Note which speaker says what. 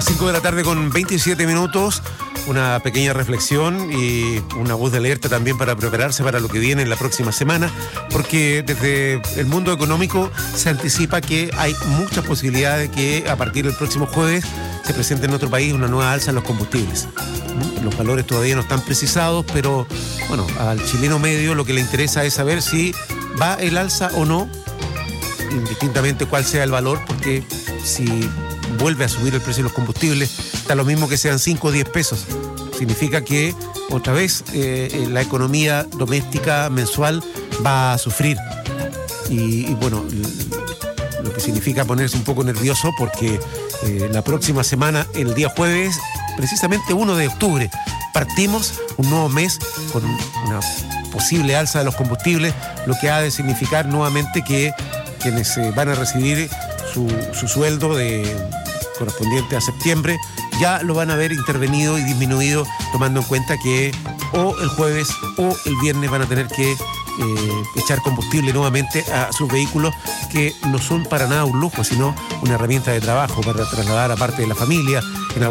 Speaker 1: Las 5 de la tarde con 27 minutos, una pequeña reflexión y una voz de alerta también para prepararse para lo que viene en la próxima semana, porque desde el mundo económico se anticipa que hay muchas posibilidades de que a partir del próximo jueves se presente en nuestro país una nueva alza en los combustibles. Los valores todavía no están precisados, pero bueno, al chileno medio lo que le interesa es saber si va el alza o no, indistintamente cuál sea el valor, porque si vuelve a subir el precio de los combustibles, está lo mismo que sean 5 o 10 pesos. Significa que otra vez la economía doméstica mensual va a sufrir. Y bueno, lo que significa ponerse un poco nervioso porque la próxima semana, el día jueves, precisamente 1 de octubre, partimos un nuevo mes con una posible alza de los combustibles, lo que ha de significar nuevamente que quienes van a recibir su sueldo correspondiente a septiembre ya lo van a ver intervenido y disminuido, tomando en cuenta que o el jueves o el viernes van a tener que echar combustible nuevamente a sus vehículos, que no son para nada un lujo, sino una herramienta de trabajo para trasladar a parte de la familia, en